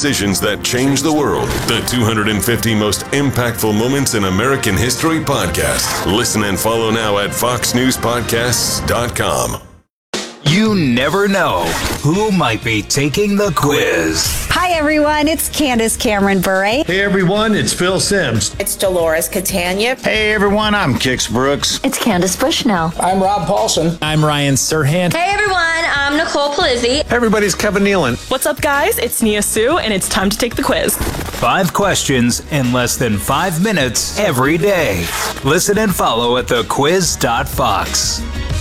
decisions that change the world. The 250 most impactful moments in American history podcast. Listen and follow now at foxnewspodcasts.com. You never know who might be taking the quiz. Hi, everyone. It's Candace Cameron Bure. Hey, everyone. It's Phil Simms. It's Dolores Catania. Hey, everyone. I'm Kix Brooks. It's Candace Bushnell. I'm Rob Paulson. I'm Ryan Serhant. Hey, everyone. I'm Nicole Palizzi. Hey, everybody. It's Kevin Nealon. What's up, guys? It's Nia Sue, and it's time to take the quiz. 5 questions in less than 5 minutes every day. Listen and follow at thequiz.fox.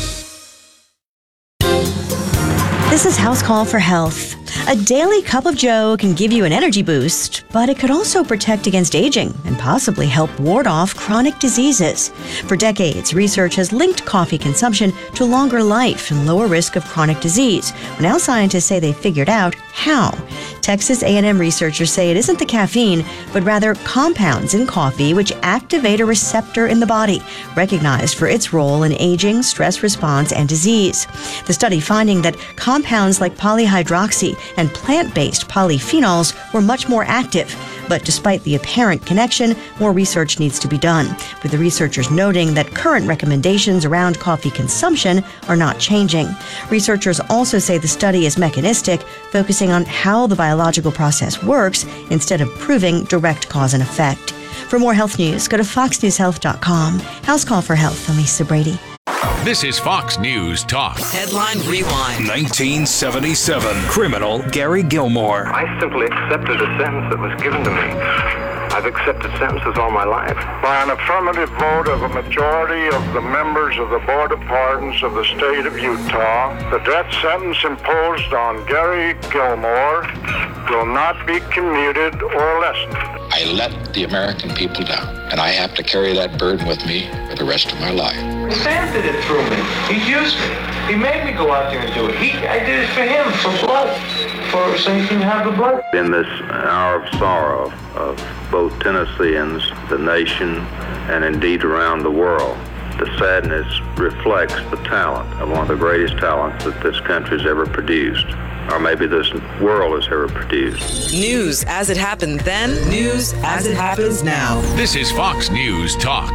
This is House Call for Health. A daily cup of joe can give you an energy boost, but it could also protect against aging and possibly help ward off chronic diseases. For decades, research has linked coffee consumption to longer life and lower risk of chronic disease. Now scientists say they figured out how. Texas A&M researchers say it isn't the caffeine, but rather compounds in coffee which activate a receptor in the body, recognized for its role in aging, stress response, and disease. The study finding that compounds like polyhydroxy and plant-based polyphenols were much more active. But despite the apparent connection, more research needs to be done, with the researchers noting that current recommendations around coffee consumption are not changing. Researchers also say the study is mechanistic, focusing on how the biological process works instead of proving direct cause and effect. For more health news, go to foxnewshealth.com. House Call for Health. I'm Lisa Brady. This is Fox News Talk. Headline Rewind. 1977. Criminal Gary Gilmore. I simply accepted a sentence that was given to me. I've accepted sentences all my life. By an affirmative vote of a majority of the members of the Board of Pardons of the state of Utah, the death sentence imposed on Gary Gilmore will not be commuted or lessened. I let the American people down, and I have to carry that burden with me for the rest of my life. Sam did it through me. He used me. He made me go out there and do it. I did it for him, for blood, so he can have the blood. In this hour of sorrow of both Tennesseans, the nation, and indeed around the world, the sadness reflects the talent of one of the greatest talents that this country's ever produced, or maybe this world has ever produced. News as it happened then, news as it happens now. This is Fox News Talk.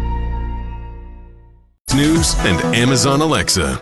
News and Amazon Alexa.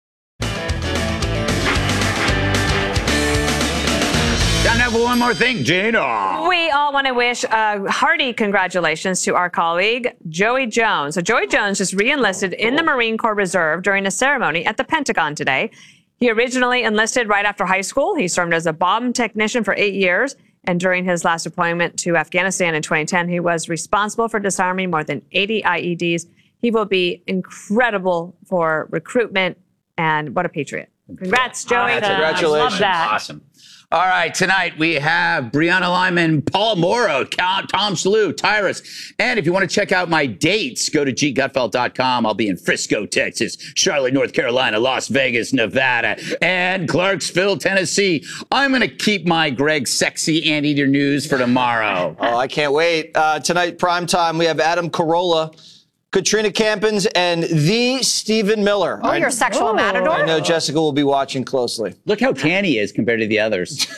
Time now for one more thing, Gina. We all want to wish a hearty congratulations to our colleague, Joey Jones. So Joey Jones just re-enlisted in the Marine Corps Reserve during a ceremony at the Pentagon today. He originally enlisted right after high school. He served as a bomb technician for 8 years. And during his last deployment to Afghanistan in 2010, he was responsible for disarming more than 80 IEDs. He will be incredible for recruitment, and what a patriot. Congrats, Joey. Congratulations. Love that. Awesome. All right, tonight we have Brianna Lyman, Paul Morrow, Tom Slew, Tyrus. And if you want to check out my dates, go to gutfeld.com. I'll be in Frisco, Texas, Charlotte, North Carolina, Las Vegas, Nevada, and Clarksville, Tennessee. I'm going to keep my Greg Sexy Anteater news for tomorrow. Oh, I can't wait. Tonight, primetime, we have Adam Carolla, Katrina Campins, and the Stephen Miller. Oh, your sexual matador? I know Jessica will be watching closely. Look how tan he is compared to the others. Is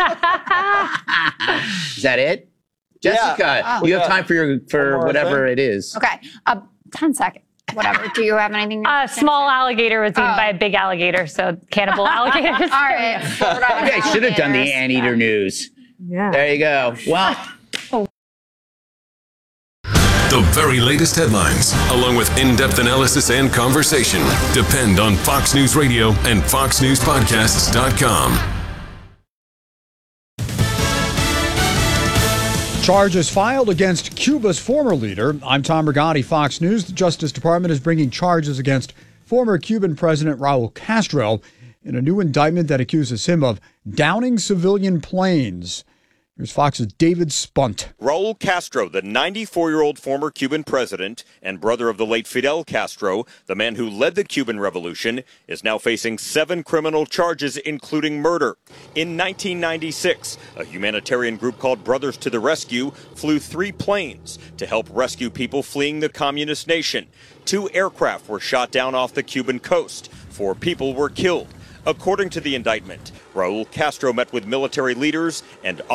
that it? Jessica, Yeah. you have time for whatever it is. Okay. 10 seconds. Whatever. Do you have anything? Small alligator was eaten by a big alligator, so cannibal alligators. All right. Okay, should have done the Anteater news. Yeah. There you go. Well. The very latest headlines, along with in-depth analysis and conversation, depend on Fox News Radio and foxnewspodcasts.com. Charges filed against Cuba's former leader. I'm Tom Rigotti, Fox News. The Justice Department is bringing charges against former Cuban President Raul Castro in a new indictment that accuses him of downing civilian planes. Here's Fox's David Spunt. Raul Castro, the 94-year-old former Cuban president and brother of the late Fidel Castro, the man who led the Cuban Revolution, is now facing 7 criminal charges, including murder. In 1996, a humanitarian group called Brothers to the Rescue flew 3 planes to help rescue people fleeing the communist nation. 2 aircraft were shot down off the Cuban coast. 4 people were killed. According to the indictment, Raul Castro met with military leaders and